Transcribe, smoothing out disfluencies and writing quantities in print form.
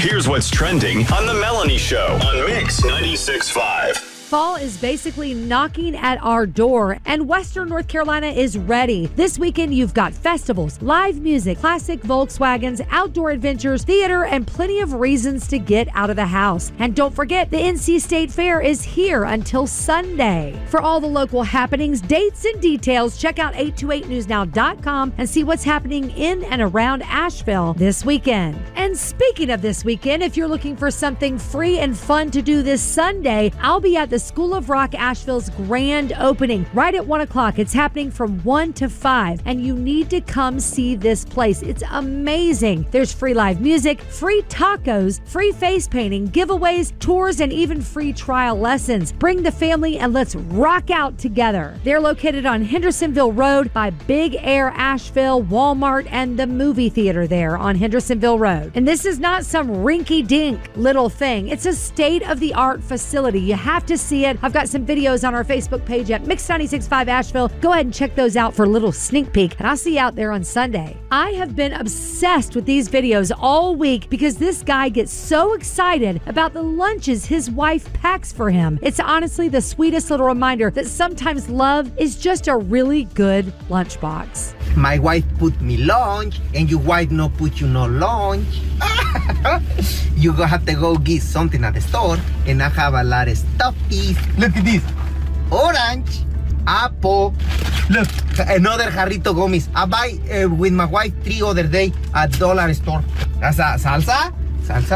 Here's what's trending on The Melanie Show on Mix 96.5. Fall is basically knocking at our door, and Western North Carolina is ready. This weekend, you've got festivals, live music, classic Volkswagens, outdoor adventures, theater, and plenty of reasons to get out of the house. And don't forget, the NC State Fair is here until Sunday. For all the local happenings, dates, and details, check out 828newsnow.com and see what's happening in and around Asheville this weekend. And speaking of this weekend, if you're looking for something free and fun to do this Sunday, I'll be at the School of Rock Asheville's grand opening right at 1 o'clock. It's happening from 1 to 5, and you need to come see this place. It's amazing. There's free live music, free tacos, free face painting, giveaways, tours, and even free trial lessons. Bring the family and let's rock out together. They're located on Hendersonville Road by Big Air Asheville, Walmart, and the movie theater there on Hendersonville Road. And this is not some rinky-dink little thing. It's a state-of-the-art facility. You have to see it. I've got some videos on our Facebook page at Mix 96.5 Asheville. Go ahead and check those out for a little sneak peek, and I'll see you out there on Sunday. I have been obsessed with these videos all week because this guy gets so excited about the lunches his wife packs for him. It's honestly the sweetest little reminder that sometimes love is just a really good lunchbox. My wife put me lunch, and your wife no put you no lunch. You gonna have to go get something at the store, and I have a lot of stuffies. Look at this. Orange, apple. Look, another jarrito gummies. I buy with my wife 3 other day at dollar store. That's a salsa.